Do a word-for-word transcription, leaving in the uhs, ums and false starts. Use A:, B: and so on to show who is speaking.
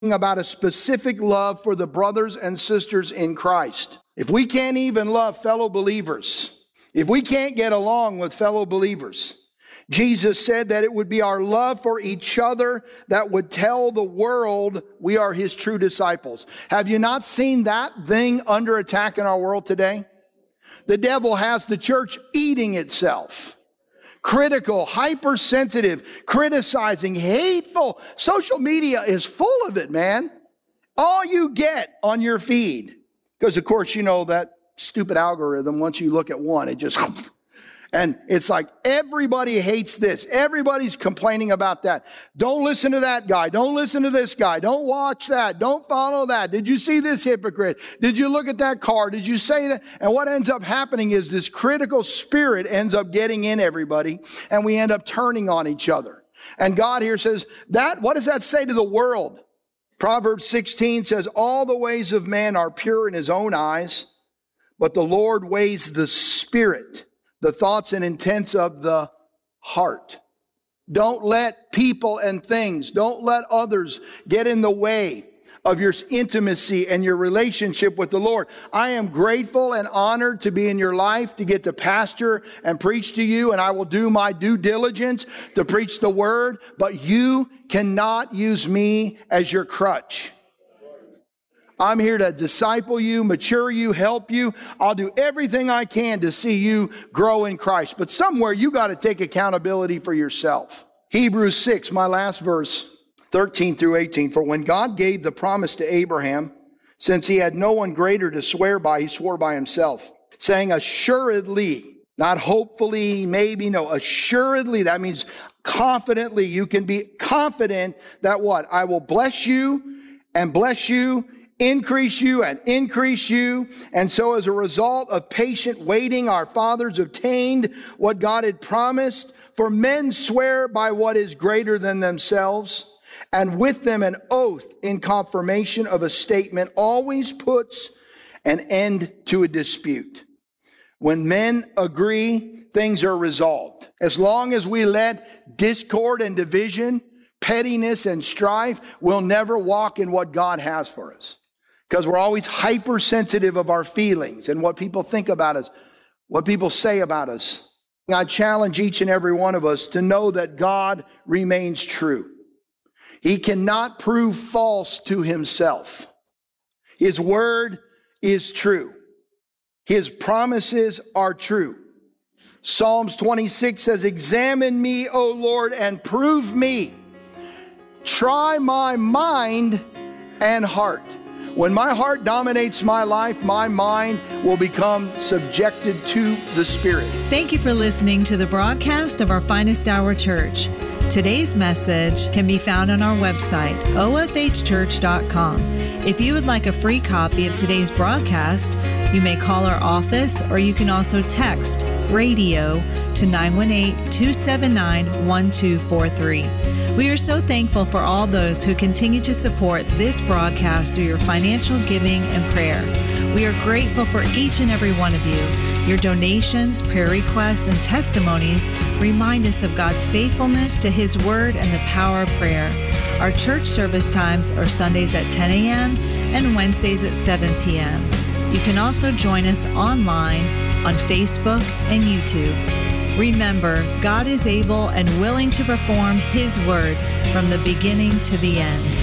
A: about a specific love for the brothers and sisters in Christ. If we can't even love fellow believers, if we can't get along with fellow believers, Jesus said that it would be our love for each other that would tell the world we are his true disciples. Have you not seen that thing under attack in our world today? The devil has the church eating itself. Critical, hypersensitive, criticizing, hateful. Social media is full of it, man. All you get on your feed. Because, of course, you know that stupid algorithm, once you look at one, it just... And it's like everybody hates this. Everybody's complaining about that. Don't listen to that guy. Don't listen to this guy. Don't watch that. Don't follow that. Did you see this hypocrite? Did you look at that car? Did you say that? And what ends up happening is this critical spirit ends up getting in everybody, and we end up turning on each other. And God here says, that, what does that say to the world? Proverbs sixteen says, all the ways of man are pure in his own eyes, but the Lord weighs the spirit, the thoughts and intents of the heart. Don't let people and things, don't let others get in the way of your intimacy and your relationship with the Lord. I am grateful and honored to be in your life, to get to pastor and preach to you, and I will do my due diligence to preach the word, but you cannot use me as your crutch. I'm here to disciple you, mature you, help you. I'll do everything I can to see you grow in Christ. But somewhere you got to take accountability for yourself. Hebrews six, my last verse, thirteen through eighteen. For when God gave the promise to Abraham, since he had no one greater to swear by, he swore by himself, saying, assuredly, not hopefully, maybe, no, assuredly. That means confidently. You can be confident that what? I will bless you and bless you, increase you and increase you. And so as a result of patient waiting, our fathers obtained what God had promised. For men swear by what is greater than themselves, and with them an oath in confirmation of a statement always puts an end to a dispute. When men agree, things are resolved. As long as we let discord and division, pettiness and strife, we'll never walk in what God has for us. Because we're always hypersensitive of our feelings and what people think about us, what people say about us. I challenge each and every one of us to know that God remains true. He cannot prove false to himself. His word is true. His promises are true. Psalms twenty-six says, examine me, O Lord, and prove me. Try my mind and heart. When my heart dominates my life, my mind will become subjected to the Spirit.
B: Thank you for listening to the broadcast of our Finest Hour Church. Today's message can be found on our website, O F H church dot com. If you would like a free copy of today's broadcast, you may call our office, or you can also text radio to nine one eight, two seven nine, one two four three. We are so thankful for all those who continue to support this broadcast through your financial giving and prayer. We are grateful for each and every one of you. Your donations, prayer requests, and testimonies remind us of God's faithfulness to His Word and the power of prayer. Our church service times are Sundays at ten a.m. and Wednesdays at seven p.m. You can also join us online on Facebook and YouTube. Remember, God is able and willing to perform His word from the beginning to the end.